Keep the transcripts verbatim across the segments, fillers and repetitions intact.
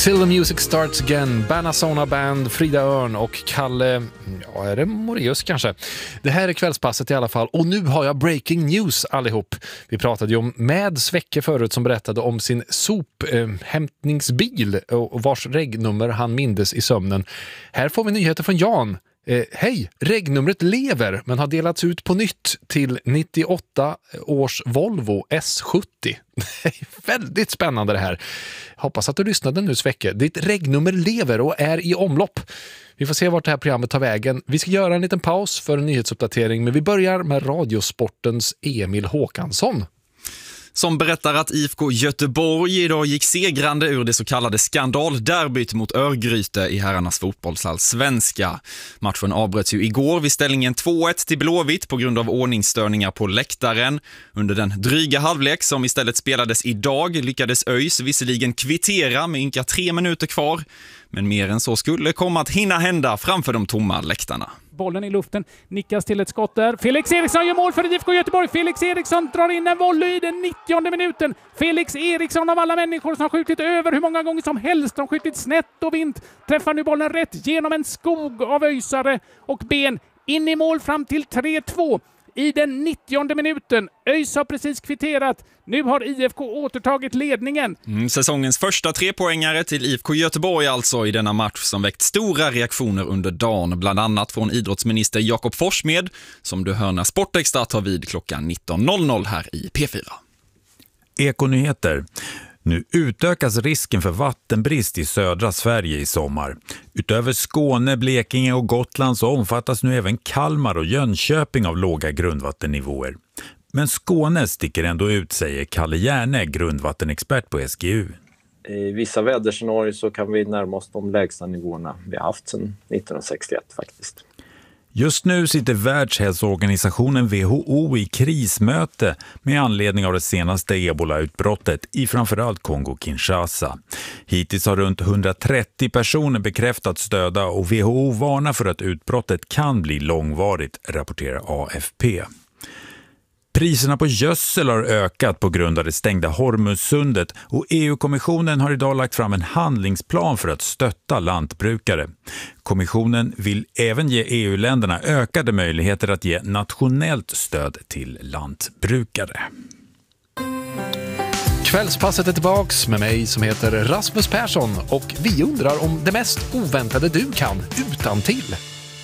Till the Music Starts Again, Banasona Band, Frida Örn och Kalle, ja är det Moreus kanske? Det här är kvällspasset i alla fall och nu har jag breaking news allihop. Vi pratade ju om med Svecke förut som berättade om sin sophämtningsbil och vars regnummer han mindes i sömnen. Här får vi nyheter från Jan. Eh, hej, regnumret lever men har delats ut på nytt till nittioåtta års Volvo S sjuttio. Det är väldigt spännande det här. Hoppas att du lyssnade nu Svecke. Ditt regnummer lever och är i omlopp. Vi får se vart det här programmet tar vägen. Vi ska göra en liten paus för en nyhetsuppdatering men vi börjar med Radiosportens Emil Håkansson. Som berättar att I F K Göteborg idag gick segrande ur det så kallade skandalderbyt mot Örgryte i herrarnas fotbollsallsvenska. Matchen avbröts ju igår vid ställningen två ett till Blåvitt på grund av ordningsstörningar på läktaren. Under den dryga halvlek som istället spelades idag lyckades ÖIS visserligen kvittera med ynka tre minuter kvar. Men mer än så skulle komma att hinna hända framför de tomma läktarna. Bollen i luften, nickas till ett skott där. Felix Eriksson gör mål för I F K Göteborg. Felix Eriksson drar in en volley i den nittionde minuten. Felix Eriksson av alla människor som har skjutit över hur många gånger som helst. De har skjutit snett och vint. Träffar nu bollen rätt genom en skog av öjsare och ben. In i mål fram till tre två. I den nittionde minuten. ÖIS har precis kvitterat. Nu har I F K återtagit ledningen. Mm, säsongens första trepoängare till I F K Göteborg alltså i denna match som väckt stora reaktioner under dagen. Bland annat från idrottsminister Jakob Forssmed som du hör när Sportextra tar vid klockan nitton noll noll här i P fyra. Ekonyheter. Nu utökas risken för vattenbrist i södra Sverige i sommar. Utöver Skåne, Blekinge och Gotland så omfattas nu även Kalmar och Jönköping av låga grundvattennivåer. Men Skåne sticker ändå ut, säger Kalle Järne, grundvattenexpert på S G U. I vissa väderscenarier så kan vi närma oss de lägsta nivåerna vi har haft sedan nittonhundrasextioett faktiskt. Just nu sitter Världshälsoorganisationen W H O i krismöte med anledning av det senaste ebola-utbrottet i framförallt Kongo-Kinshasa. Hittills har runt hundratrettio personer bekräftats döda och W H O varnar för att utbrottet kan bli långvarigt, rapporterar A F P. Priserna på gödsel har ökat på grund av det stängda Hormuzsundet och E U-kommissionen har idag lagt fram en handlingsplan för att stötta lantbrukare. Kommissionen vill även ge E U-länderna ökade möjligheter att ge nationellt stöd till lantbrukare. Kvällspasset är tillbaks med mig som heter Rasmus Persson och vi undrar om det mest oväntade du kan utan till.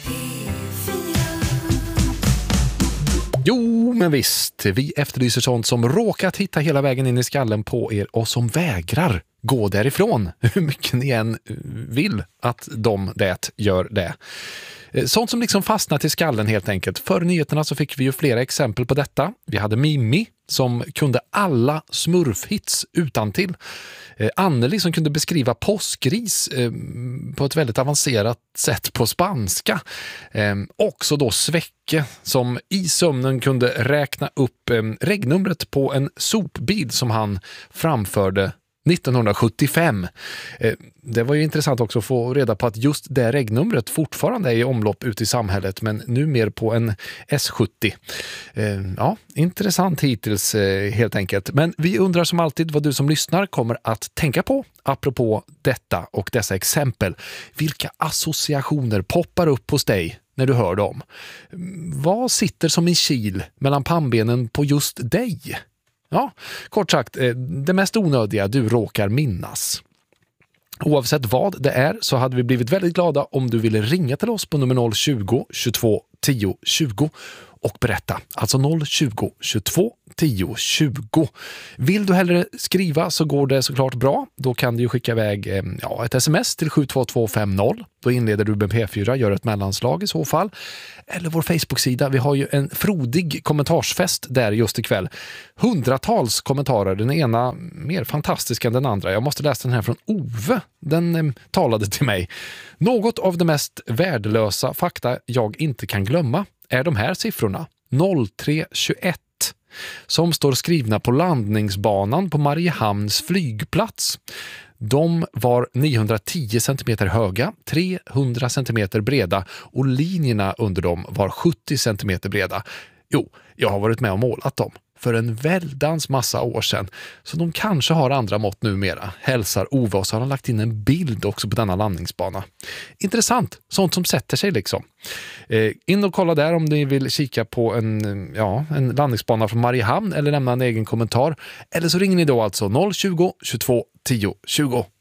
Jo, men visst. Vi efterlyser sånt som råkat hitta hela vägen in i skallen på er och som vägrar gå därifrån. Hur mycket ni än vill att de det gör det. Sånt som liksom fastnat i skallen helt enkelt. Före nyheterna så fick vi ju flera exempel på detta. Vi hade Mimmi som kunde alla smurfhits utantill. Eh, Anneli som kunde beskriva påskris eh, på ett väldigt avancerat sätt på spanska. Eh, också då Svecke som i sömnen kunde räkna upp eh, regnumret på en sopbil som han framförde nittonhundrasjuttiofem. Eh, det var ju intressant också att få reda på att just det regnumret fortfarande är i omlopp ute i samhället men nu mer på en S sjuttio. Eh, ja, intressant hittills eh, helt enkelt. Men vi undrar som alltid vad du som lyssnar kommer att tänka på apropå detta och dessa exempel. Vilka associationer poppar upp hos dig när du hör dem? Vad sitter som en kil mellan pannbenen på just dig? Ja, kort sagt, det mest onödiga du råkar minnas. Oavsett vad det är så hade vi blivit väldigt glada om du ville ringa till oss på nummer noll tjugo, tjugotvå, tio, tjugo och berätta. Alltså noll tjugo, tjugotvå, tio, tjugo. Vill du hellre skriva så går det såklart bra. Då kan du ju skicka iväg ja, ett sms till sju två två fem noll. Då inleder du med P fyra, gör ett mellanslag i så fall. Eller vår Facebook-sida. Vi har ju en frodig kommentarsfest där just ikväll. Hundratals kommentarer. Den ena mer fantastisk än den andra. Jag måste läsa den här från Ove. Den eh, talade till mig. Något av det mest värdelösa fakta jag inte kan glömma är de här siffrorna. noll tre tjugoett som står skrivna på landningsbanan på Mariehamns flygplats. De var niohundratio centimeter höga, trehundra centimeter breda och linjerna under dem var sjuttio centimeter breda. Jo, jag har varit med och målat dem. för en väldans massa år sedan. Så de kanske har andra mått numera. Hälsar Ove, och så har han lagt in en bild också på denna landningsbana. Intressant, sånt som sätter sig liksom. Eh, in och kolla där om ni vill kika på en, ja, en landningsbana från Mariehamn eller lämna en egen kommentar. Eller så ringer ni då alltså noll tjugo, tjugotvå, tio, tjugo.